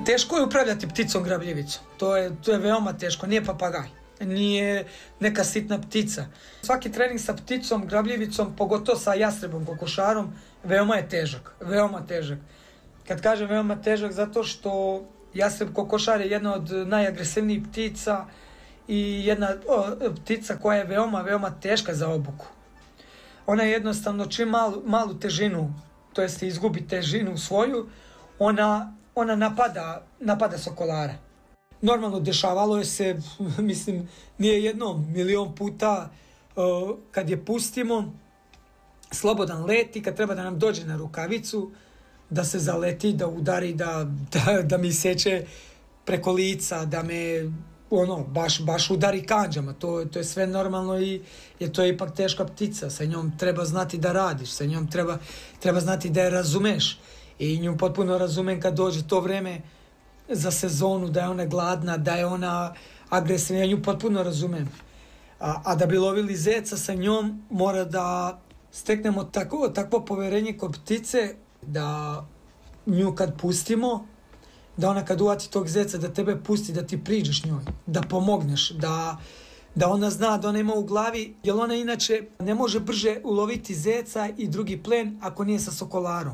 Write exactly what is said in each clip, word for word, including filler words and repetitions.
Teško je upravljati pticom grabljivicom. To je, to je veoma teško. Nije papagaj. Nije neka sitna ptica. Svaki trening sa pticom grabljivicom, pogotovo sa jastrebom kokošarom, veoma je težak. Veoma težak. Kad kažem veoma težak, zato što jastreb kokošar je jedna od najagresivnijih ptica i jedna o, ptica koja je veoma, veoma teška za obuku. Ona je jednostavno čim malu, malu težinu, to jest izgubi težinu svoju, ona, ona napada, napada sokolara. Normalno dešavalo je se, mislim, nije jednom, milion puta uh, kad je pustimo, slobodan leti, kad treba da nam dođe na rukavicu, da se zaleti, da udari, da, da, da mi seče preko lica, da me ono, baš, baš udari kanđama. To, to je sve normalno i je to je ipak teška ptica. Sa njom treba znati da radiš, sa njom treba, treba znati da je razumeš. I nju potpuno razumem kad dođe to vreme za sezonu, da je ona gladna, da je ona agresivna. Ja nju potpuno razumem. A, a da bi lovili zeca sa njom, mora da steknemo tako, takvo poverenje kod ptice, da nju kad pustimo, da ona kad uvati tog zeca, da tebe pusti, da ti priđeš njoj, da pomogneš, da, da ona zna, da ona ima u glavi, jer ona inače ne može brže uloviti zeca i drugi plen ako nije sa sokolarom.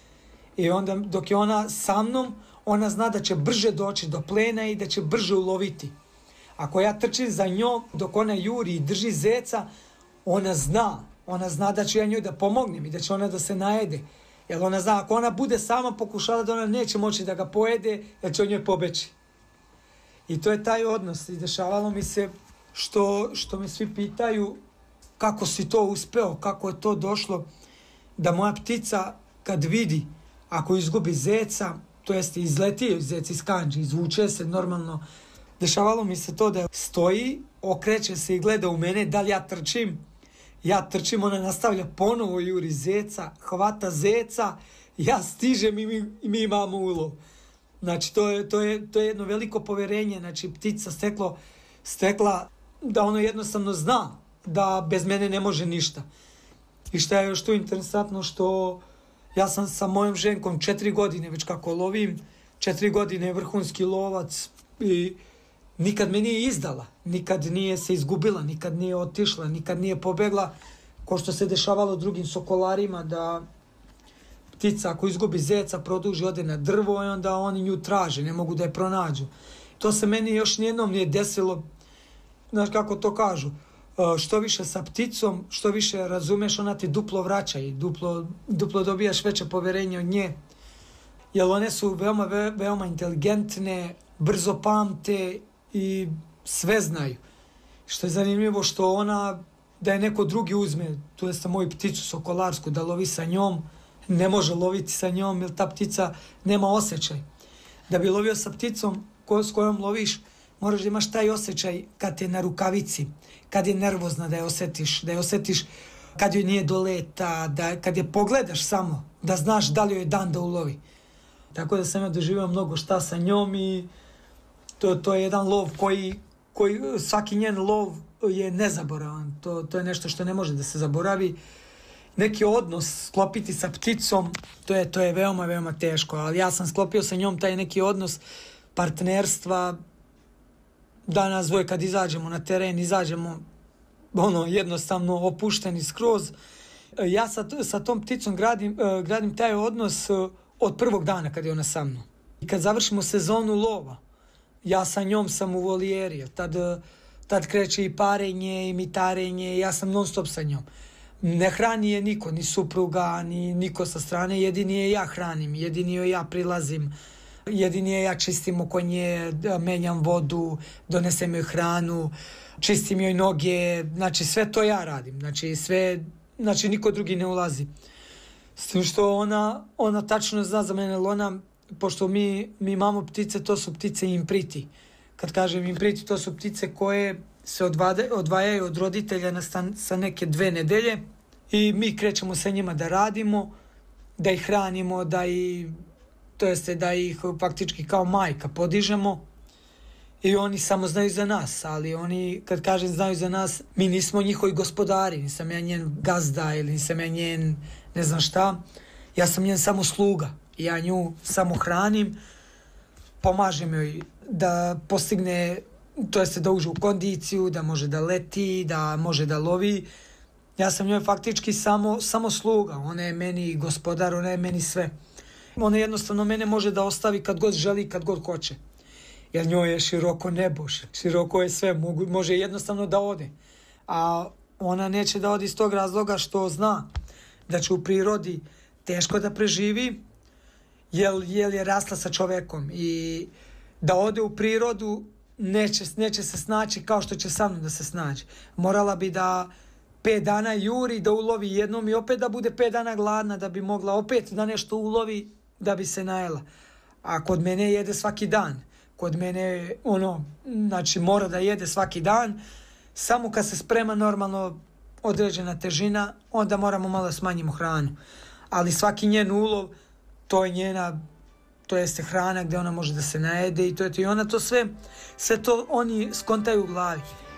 I onda dok je ona sa mnom, ona zna da će brže doći do plena i da će brže uloviti. Ako ja trčim za njom, dok ona juri i drži zeca, ona zna, ona zna da ću ja njoj da pomognem i da će ona da se najede. Jer ona zna, ako ona bude sama pokušala da ona neće moći da ga pojede, da će on njoj pobeći. I to je taj odnos. I dešavalo mi se što, što me svi pitaju kako si to uspeo, kako je to došlo, da moja ptica kad vidi, ako izgubi zeca, to jest izleti zec iz kandže, izvuče se normalno. Dešavalo mi se to da stoji, okreće se i gleda u mene, da li ja trčim. Ja trčim, ona nastavlja ponovo juri zeca, hvata zeca, ja stižem i mi, i mi imamo ulov. Znači, to je, to, je, to je jedno veliko poverenje. Znači, ptica steklo, stekla da ono jednostavno zna da bez mene ne može ništa. I šta je još tu interesantno, što ja sam sa mojom ženkom četiri godine već kako lovim, četiri godine je vrhunski lovac i nikad me nije izdala, nikad nije se izgubila, nikad nije otišla, nikad nije pobegla, ko što se dešavalo drugim sokolarima, da ptica ako izgubi zeca, produži, ode na drvo i onda oni nju traže, ne mogu da je pronađu. To se meni još nijednom nije desilo, znaš kako to kažu, što više sa pticom, što više razumeš, ona ti duplo vraća i duplo, duplo dobijaš veće poverenje od nje. Jer one su veoma, ve, veoma inteligentne, brzo pamte i sve znaju. Što je zanimljivo, što ona, da je neko drugi uzme, to je sa moju pticu sokolarsku, da lovi sa njom, ne može loviti sa njom, jer ta ptica nema osjećaj. Da bi lovio sa pticom ko, s kojom loviš, moraš da imaš taj osjećaj kad je na rukavici, kad je nervozna, da je osjetiš, da je osjetiš kad joj nije do leta, da, kad je pogledaš samo, da znaš da li joj je dan da ulovi. Tako da sam ja doživio mnogo šta sa njom i to, to je jedan lov koji, koji, svaki njen lov je nezaboravan. To, to je nešto što ne može da se zaboravi. Neki odnos sklopiti sa pticom, to je, to je veoma, veoma teško, ali ja sam sklopio sa njom taj neki odnos partnerstva, da nas dvoje kad izađemo na teren, izađemo ono, jednostavno opušteni skroz. Ja sa, sa tom pticom gradim, gradim taj odnos od prvog dana kad je ona sa mnom. I kad završimo sezonu lova, ja sa njom sam u volijeri, tad, tad kreće i parenje i mitarenje, ja sam non stop sa njom. Ne hrani je niko, ni supruga, ni niko sa strane, jedini je ja hranim, jedini joj ja prilazim, jedini je ja čistim oko nje, menjam vodu, donesem joj hranu, čistim joj noge, znači sve to ja radim, znači sve, znači niko drugi ne ulazi. S tim što ona, ona tačno zna za mene, ona, pošto mi, mi imamo ptice, to su ptice impriti. Kad kažem impriti, to su ptice koje se odvade, odvajaju od roditelja na stan, sa neke dve nedelje i mi krećemo sa njima da radimo, da ih hranimo, da ih, to jeste da ih faktički kao majka podižemo i oni samo znaju za nas, ali oni, kad kažem znaju za nas, mi nismo njihovi gospodari, nisam ja njen gazda ili nisam ja njen ne znam šta, ja sam njen samo sluga, ja nju samo hranim, pomažem joj da postigne, to jest da uđe u kondiciju, da može da leti, da može da lovi. Ja sam njoj faktički samo, samo sluga, ona je meni gospodar, ona je meni sve. Ona jednostavno mene može da ostavi kad god želi, kad god hoće. Jer njoj je široko nebo, široko je sve, mogu, može jednostavno da ode. A ona neće da ode iz tog razloga što zna da će u prirodi teško da preživi, jer, jer je rasla sa čovekom. I da ode u prirodu neće, neće se snaći kao što će sa mnom da se snaći. Morala bi da pet dana juri, da ulovi jednom i opet da bude pet dana gladna, da bi mogla opet da nešto ulovi, da bi se najela. A kod mene jede svaki dan. Kod mene, ono, znači mora da jede svaki dan. Samo kad se sprema normalno određena težina, onda moramo malo smanjimo hranu. Ali svaki njen ulov, to je njena, to jeste hrana gdje ona može da se najede i to je to. I ona to sve, sve to oni skontaju u glavi.